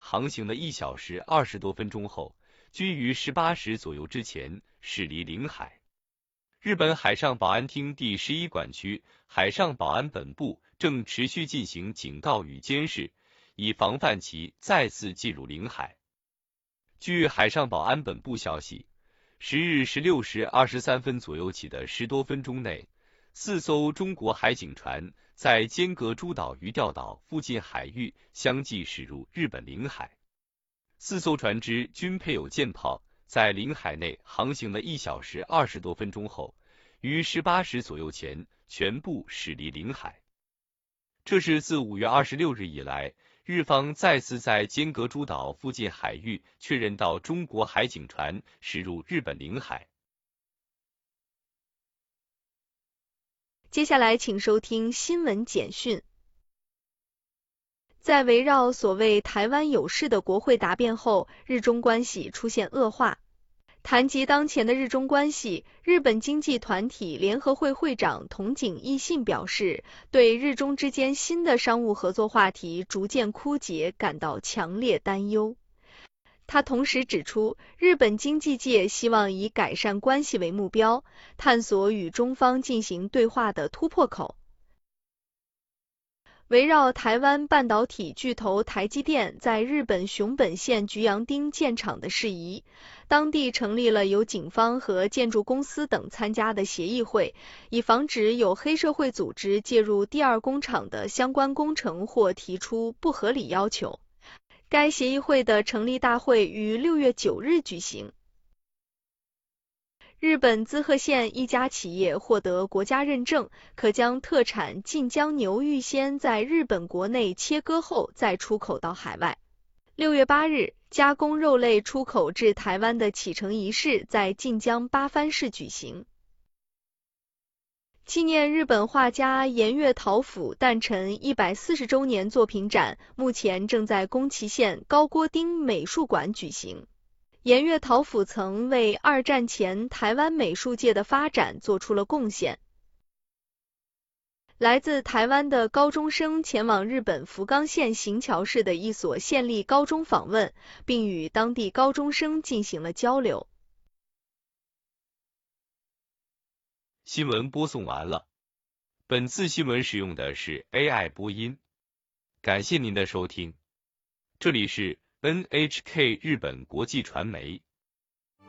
航行了1小时20多分钟后，均于18时左右之前驶离领海。日本海上保安厅第11管区海上保安本部正持续进行警告与监视，以防范其再次进入领海。据海上保安本部消息，10日16时23分左右起的10多分钟内，4艘中国海警船在尖阁诸岛鱼钓岛附近海域相继驶入日本领海。4艘船只均配有舰炮，在领海内航行了1小时20多分钟后，于18时左右前全部驶离领海。这是自5月26日以来，日方再次在尖阁诸岛附近海域确认到中国海警船驶入日本领海。 接下来请收听新闻简讯。在围绕所谓台湾有事的国会答辩后，日中关系出现恶化。谈及当前的日中关系，日本经济团体联合会会长筒井义信表示，对日中之间新的商务合作话题逐渐枯竭感到强烈担忧。他同时指出，日本经济界希望以改善关系为目标，探索与中方进行对话的突破口。围绕台湾半导体巨头台积电在日本熊本县菊阳町建厂的事宜，当地成立了由警方和建筑公司等参加的协议会，以防止有黑社会组织介入第二工厂的相关工程或提出不合理要求。该协议会的成立大会于6月9日举行。日本滋贺县一家企业获得国家认证，可将特产近江牛预先在日本国内切割后再出口到海外。6月8日，加工肉类出口至台湾的启程仪式在近江八幡市举行。纪念日本画家岩月桃甫诞辰140周年作品展目前正在宫崎县高锅町美术馆举行。岩月桃甫曾为2战前台湾美术界的发展做出了贡献。来自台湾的高中生前往日本福冈县行桥市的一所县立高中访问，并与当地高中生进行了交流。 新闻播送完了。本次新闻使用的是 AI 播音。感谢您的收听。这里是 NHK 日本国际传媒。